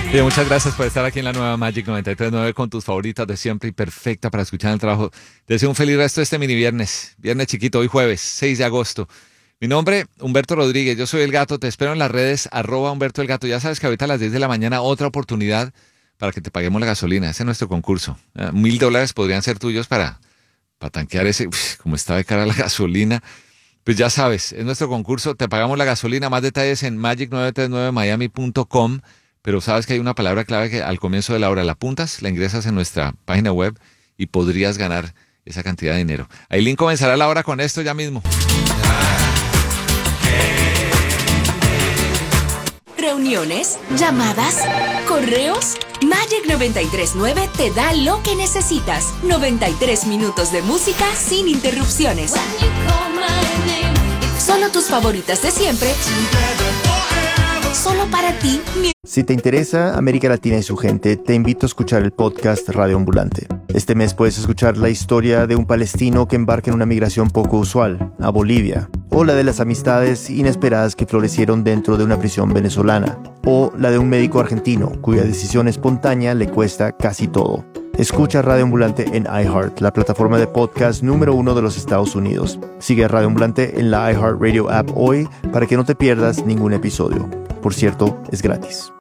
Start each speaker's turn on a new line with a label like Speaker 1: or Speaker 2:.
Speaker 1: Oye, muchas gracias por estar aquí en la nueva Magic 93.9 con tus favoritas de siempre y perfecta para escuchar el trabajo. Te deseo un feliz resto de este mini viernes. Viernes chiquito, hoy jueves, 6 de agosto. Mi nombre, Humberto Rodríguez, yo soy El Gato, te espero en las redes, @Humberto El Gato. Ya sabes que ahorita a las 10 de la mañana otra oportunidad para que te paguemos la gasolina. Ese es nuestro concurso. $1,000 podrían ser tuyos para tanquear ese, como está de cara la gasolina. Pues ya sabes, es nuestro concurso, te pagamos la gasolina. Más detalles en magic939miami.com. Pero sabes que hay una palabra clave que al comienzo de la hora la apuntas, la ingresas en nuestra página web y podrías ganar esa cantidad de dinero. Ailín comenzará la hora con esto ya mismo.
Speaker 2: Reuniones, llamadas, correos. Magic 93.9 te da lo que necesitas. 93 minutos de música sin interrupciones. Solo tus favoritas de siempre. Solo para ti.
Speaker 3: Si te interesa América Latina y su gente, te invito a escuchar el podcast Radio Ambulante. Este mes puedes escuchar la historia de un palestino que embarca en una migración poco usual, a Bolivia, o la de las amistades inesperadas que florecieron dentro de una prisión venezolana, o la de un médico argentino cuya decisión espontánea le cuesta casi todo. Escucha Radio Ambulante en iHeart, la plataforma de podcast número 1 de los Estados Unidos. Sigue a Radio Ambulante en la iHeartRadio app hoy para que no te pierdas ningún episodio. Por cierto, es gratis.